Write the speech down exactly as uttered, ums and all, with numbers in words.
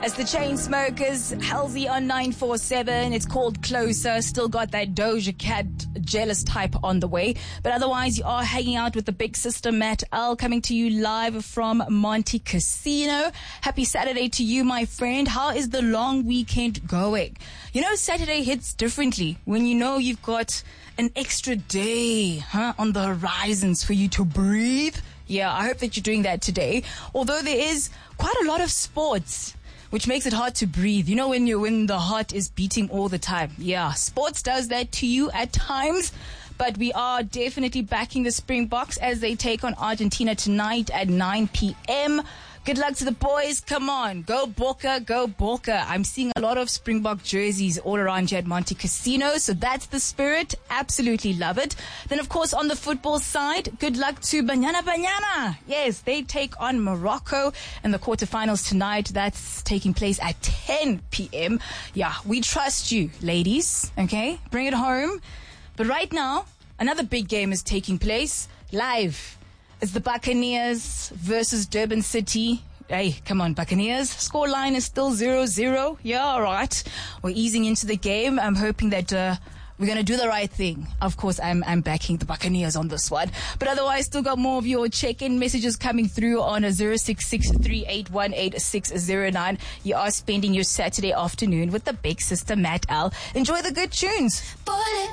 As the Chainsmokers, Halsey on nine four seven. It's called Closer. Still got that Doja Cat jealous type on the way. But otherwise, you are hanging out with the big sister, Matt L, coming to you live from Monte Casino. Happy Saturday to you, my friend. How is the long weekend going? You know, Saturday hits differently when you know you've got an extra day, huh, on the horizons for you to breathe. Yeah, I hope that you're doing that today. Although there is quite a lot of sports, which makes it hard to breathe. You know, when you when the heart is beating all the time. Yeah, sports does that to you at times. But we are definitely backing the Springboks as they take on Argentina tonight at nine p.m. Good luck to the boys. Come on. Go Boca, go Boca. I'm seeing a lot of Springbok jerseys all around here at Monte Casino. So that's the spirit. Absolutely love it. Then, of course, on the football side, good luck to Banyana Banyana. Yes, they take on Morocco in the quarterfinals tonight. That's taking place at ten p.m. Yeah, we trust you, ladies. Okay? Bring it home. But right now, another big game is taking place live. It's the Buccaneers versus Durban City. Hey, come on, Buccaneers. Scoreline is still zero zero. Yeah, all right. We're easing into the game. I'm hoping that uh, we're going to do the right thing. Of course, I'm I'm backing the Buccaneers on this one. But otherwise, still got more of your check-in messages coming through on a zero six six three eight one eight six zero nine. You are spending your Saturday afternoon with the big sister, Matt L. Enjoy the good tunes. Bullet.